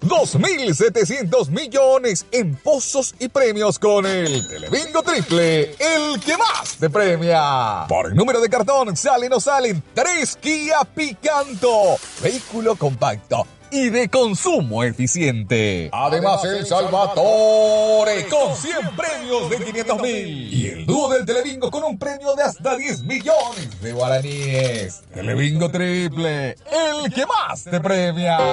2.700 millones en pozos y premios con el Telebingo Triple, el que más te premia. Por número de cartón salen o salen 3 Kia Picanto, vehículo compacto y de consumo eficiente. Además, el Salvatore con 100 premios de 500.000. Y el dúo del Telebingo con un premio de hasta 10 millones de guaraníes. Telebingo Triple, el que más te premia.